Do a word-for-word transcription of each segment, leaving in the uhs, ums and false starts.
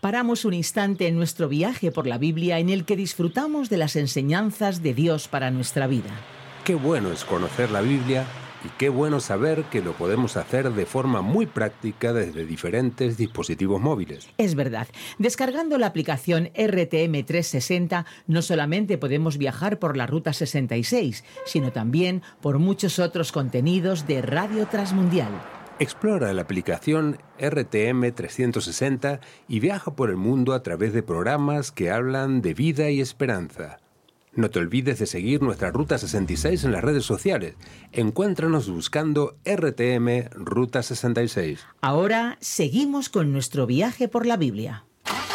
Paramos un instante en nuestro viaje por la Biblia en el que disfrutamos de las enseñanzas de Dios para nuestra vida. Qué bueno es conocer la Biblia y qué bueno saber que lo podemos hacer de forma muy práctica desde diferentes dispositivos móviles. Es verdad, descargando la aplicación R T M trescientos sesenta no solamente podemos viajar por la Ruta sesenta y seis, sino también por muchos otros contenidos de Radio Transmundial. Explora la aplicación R T M trescientos sesenta y viaja por el mundo a través de programas que hablan de vida y esperanza. No te olvides de seguir nuestra Ruta sesenta y seis en las redes sociales. Encuéntranos buscando R T M Ruta sesenta y seis. Ahora seguimos con nuestro viaje por la Biblia.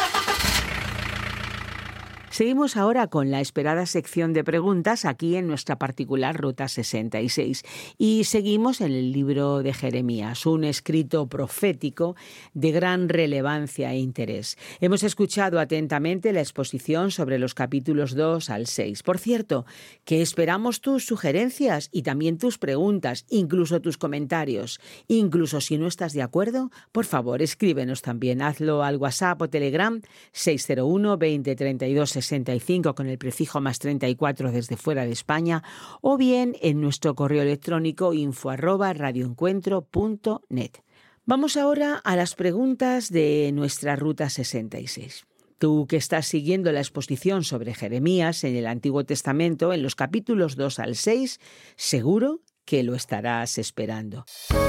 Seguimos ahora con la esperada sección de preguntas aquí en nuestra particular Ruta sesenta y seis y seguimos en el libro de Jeremías, un escrito profético de gran relevancia e interés. Hemos escuchado atentamente la exposición sobre los capítulos dos al seis. Por cierto, que esperamos tus sugerencias y también tus preguntas, incluso tus comentarios. Incluso si no estás de acuerdo, por favor, escríbenos también. Hazlo al WhatsApp o Telegram seis cero uno, veinte, treinta y dos, sesenta y cinco con el prefijo más treinta y cuatro desde fuera de España, o bien en nuestro correo electrónico info arroba radioencuentro punto net. Vamos ahora a las preguntas de nuestra Ruta sesenta y seis. Tú que estás siguiendo la exposición sobre Jeremías en el Antiguo Testamento, en los capítulos dos al seis, seguro que lo estarás esperando.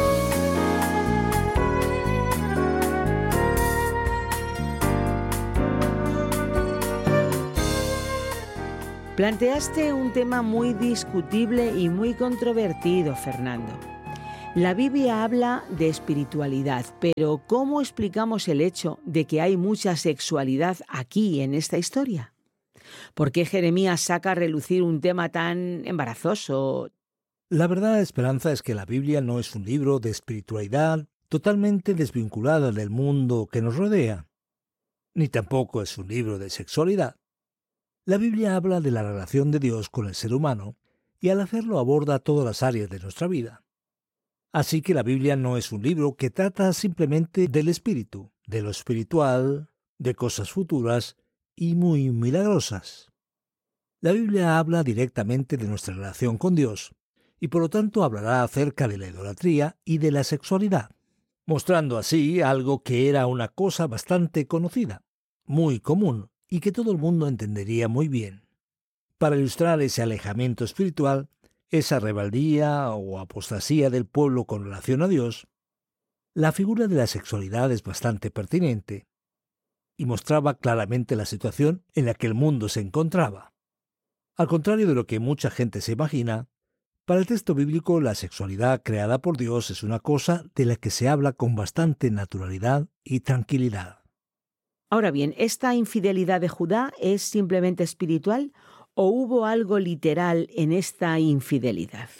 Planteaste un tema muy discutible y muy controvertido, Fernando. La Biblia habla de espiritualidad, pero ¿cómo explicamos el hecho de que hay mucha sexualidad aquí en esta historia? ¿Por qué Jeremías saca a relucir un tema tan embarazoso? La verdad, Esperanza, es que la Biblia no es un libro de espiritualidad totalmente desvinculada del mundo que nos rodea, ni tampoco es un libro de sexualidad. La Biblia habla de la relación de Dios con el ser humano y al hacerlo aborda todas las áreas de nuestra vida. Así que la Biblia no es un libro que trata simplemente del espíritu, de lo espiritual, de cosas futuras y muy milagrosas. La Biblia habla directamente de nuestra relación con Dios y por lo tanto hablará acerca de la idolatría y de la sexualidad, mostrando así algo que era una cosa bastante conocida, muy común, y que todo el mundo entendería muy bien. Para ilustrar ese alejamiento espiritual, esa rebeldía o apostasía del pueblo con relación a Dios, la figura de la sexualidad es bastante pertinente y mostraba claramente la situación en la que el mundo se encontraba. Al contrario de lo que mucha gente se imagina, para el texto bíblico la sexualidad creada por Dios es una cosa de la que se habla con bastante naturalidad y tranquilidad. Ahora bien, ¿esta infidelidad de Judá es simplemente espiritual o hubo algo literal en esta infidelidad?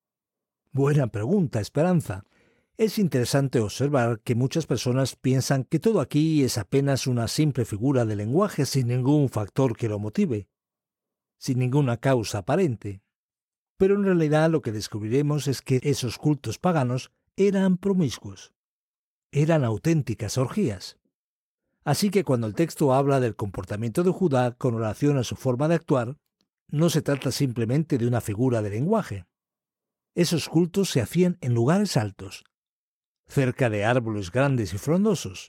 Buena pregunta, Esperanza. Es interesante observar que muchas personas piensan que todo aquí es apenas una simple figura de lenguaje sin ningún factor que lo motive, sin ninguna causa aparente. Pero en realidad lo que descubriremos es que esos cultos paganos eran promiscuos, eran auténticas orgías. Así que cuando el texto habla del comportamiento de Judá con relación a su forma de actuar, no se trata simplemente de una figura de lenguaje. Esos cultos se hacían en lugares altos, cerca de árboles grandes y frondosos,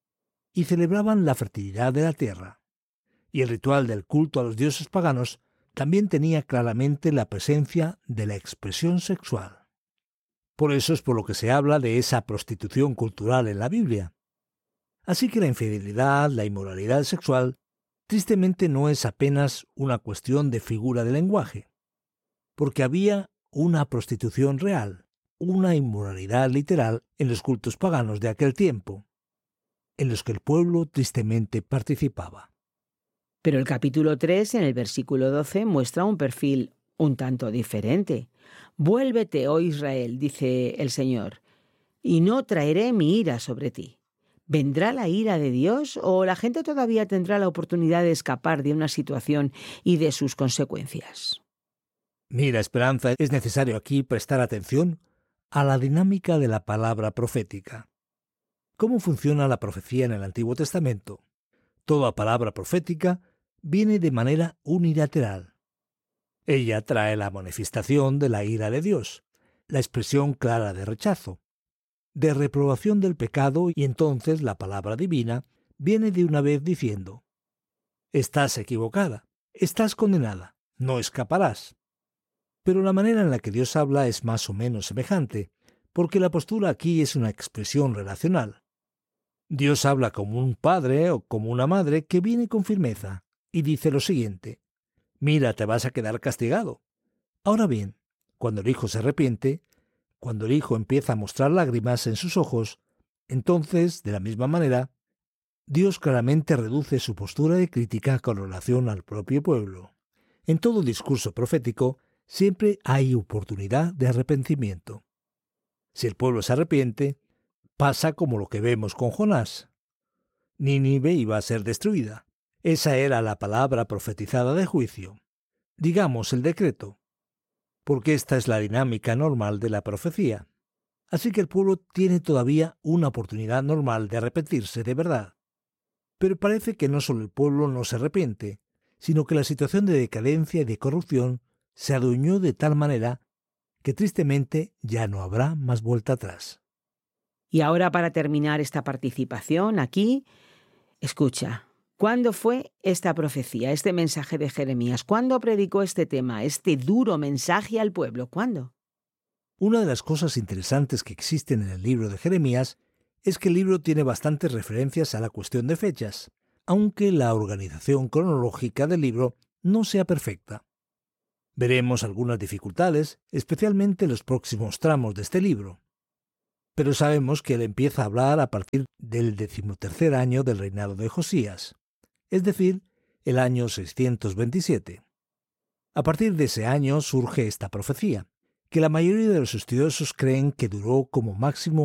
y celebraban la fertilidad de la tierra. Y el ritual del culto a los dioses paganos también tenía claramente la presencia de la expresión sexual. Por eso es por lo que se habla de esa prostitución cultural en la Biblia. Así que la infidelidad, la inmoralidad sexual, tristemente no es apenas una cuestión de figura de lenguaje, porque había una prostitución real, una inmoralidad literal en los cultos paganos de aquel tiempo, en los que el pueblo tristemente participaba. Pero el capítulo tres, en el versículo doce, muestra un perfil un tanto diferente. «Vuélvete, oh Israel», dice el Señor, «y no traeré mi ira sobre ti». ¿Vendrá la ira de Dios o la gente todavía tendrá la oportunidad de escapar de una situación y de sus consecuencias? Mira, Esperanza, es necesario aquí prestar atención a la dinámica de la palabra profética. ¿Cómo funciona la profecía en el Antiguo Testamento? Toda palabra profética viene de manera unilateral. Ella trae la manifestación de la ira de Dios, la expresión clara de rechazo, de reprobación del pecado, y entonces la palabra divina viene de una vez diciendo: estás equivocada, estás condenada, no escaparás. Pero la manera en la que Dios habla es más o menos semejante, porque la postura aquí es una expresión relacional. Dios habla como un padre o como una madre que viene con firmeza y dice lo siguiente: mira, te vas a quedar castigado. Ahora bien, cuando el hijo se arrepiente, cuando el hijo empieza a mostrar lágrimas en sus ojos, entonces, de la misma manera, Dios claramente reduce su postura de crítica con relación al propio pueblo. En todo discurso profético siempre hay oportunidad de arrepentimiento. Si el pueblo se arrepiente, pasa como lo que vemos con Jonás. Nínive iba a ser destruida. Esa era la palabra profetizada de juicio. Digamos el decreto, porque esta es la dinámica normal de la profecía. Así que el pueblo tiene todavía una oportunidad normal de arrepentirse de verdad. Pero parece que no solo el pueblo no se arrepiente, sino que la situación de decadencia y de corrupción se adueñó de tal manera que tristemente ya no habrá más vuelta atrás. Y ahora, para terminar esta participación aquí, escucha, ¿cuándo fue esta profecía, este mensaje de Jeremías? ¿Cuándo predicó este tema, este duro mensaje al pueblo? ¿Cuándo? Una de las cosas interesantes que existen en el libro de Jeremías es que el libro tiene bastantes referencias a la cuestión de fechas, aunque la organización cronológica del libro no sea perfecta. Veremos algunas dificultades, especialmente en los próximos tramos de este libro. Pero sabemos que él empieza a hablar a partir del decimotercer año del reinado de Josías, es decir, el año seiscientos veintisiete. A partir de ese año surge esta profecía, que la mayoría de los estudiosos creen que duró como máximo